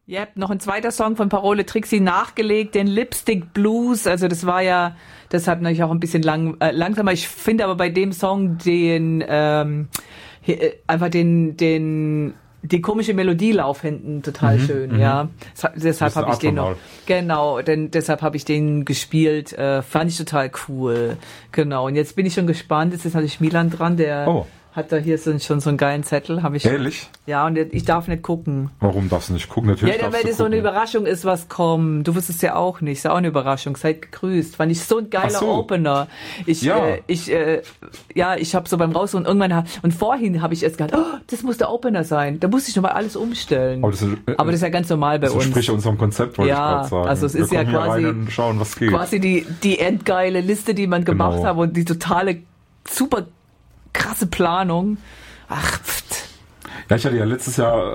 Yep, noch ein zweiter Song von Parole Trixie nachgelegt, den Lipstick Blues. Also das war ja deshalb natürlich auch ein bisschen langsamer. Ich finde aber bei dem Song einfach die komische Melodielauf hinten total schön, ja. Deshalb habe ich den noch, genau, deshalb habe ich den gespielt, fand ich total cool. Genau, und jetzt bin ich schon gespannt, jetzt ist natürlich Milan dran, der hat da hier schon so einen geilen Zettel, habe ich. Ehrlich? Ja, und ich darf nicht gucken. Warum darfst du nicht gucken? Natürlich ja, weil das so eine Überraschung ist, was kommt. Du wusstest ja auch nicht, ist ja auch eine Überraschung. Seid gegrüßt. Fand ich so ein geiler Opener. Ich habe so beim Raus und irgendwann und vorhin habe ich erst gedacht, das muss der Opener sein. Da musste ich nochmal alles umstellen. Aber das ist ja ganz normal bei uns. Das entspricht unserem Konzept, wollte ich gerade sagen. Also es ist ja schauen, was geht. Quasi die endgeile Liste, die man gemacht hat und die totale super krasse Planung. Ach, pft. Ja, ich hatte ja letztes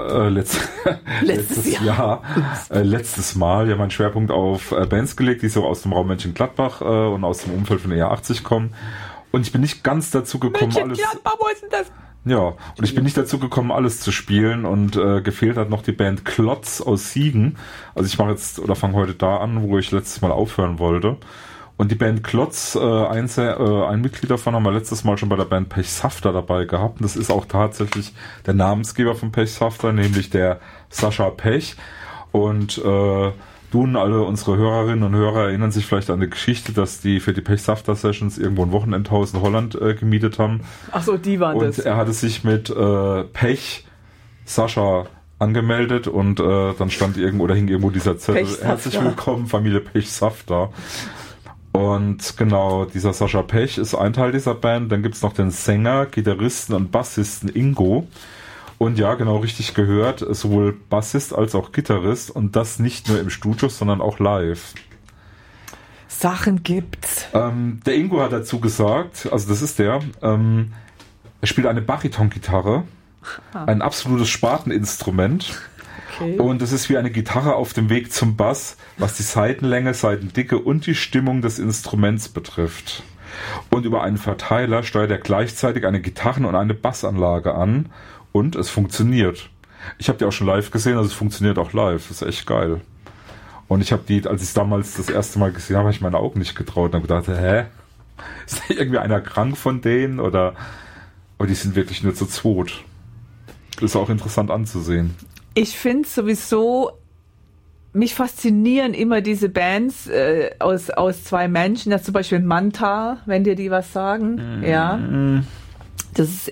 Mal ja meinen Schwerpunkt auf Bands gelegt, die so aus dem Raum Mönchengladbach und aus dem Umfeld von der ER80 kommen. Und ich bin nicht ganz dazu gekommen, Mönchengladbach, wo ist denn das? Ja, und ich bin nicht dazu gekommen, alles zu spielen und gefehlt hat noch die Band Klotz aus Siegen. Also ich fange heute da an, wo ich letztes Mal aufhören wollte. Und die Band Klotz, ein Mitglied davon haben wir letztes Mal schon bei der Band Pechsafter dabei gehabt. Und das ist auch tatsächlich der Namensgeber von Pechsafter, nämlich der Sascha Pech. Und du und alle unsere Hörerinnen und Hörer erinnern sich vielleicht an die Geschichte, dass die für die Pechsafter-Sessions irgendwo ein Wochenendhaus in Holland gemietet haben. Ach so, die waren das. Und er hatte sich mit Pech Sascha angemeldet und dann stand irgendwo oder hing irgendwo dieser Zettel. Herzlich willkommen, Familie Pechsafter. Und genau, dieser Sascha Pech ist ein Teil dieser Band. Dann gibt's noch den Sänger, Gitarristen und Bassisten Ingo. Und ja, genau richtig gehört, sowohl Bassist als auch Gitarrist. Und das nicht nur im Studio, sondern auch live. Sachen gibt's. Der Ingo hat dazu gesagt, also das ist er spielt eine Baritongitarre. Ein absolutes Spateninstrument. Okay. Und es ist wie eine Gitarre auf dem Weg zum Bass, was die Saitenlänge, Saitendicke und die Stimmung des Instruments betrifft. Und über einen Verteiler steuert er gleichzeitig eine Gitarren- und eine Bassanlage an und es funktioniert. Ich habe die auch schon live gesehen, also es funktioniert auch live. Das ist echt geil. Und ich habe als ich es damals das erste Mal gesehen habe, habe ich meine Augen nicht getraut und habe gedacht, ist da irgendwie einer krank von denen? Aber die sind wirklich nur zu zweit. Das ist auch interessant anzusehen. Ich finde sowieso, mich faszinieren immer diese Bands aus zwei Menschen. Das ist zum Beispiel Manta, wenn dir die was sagen. Ja. Das ist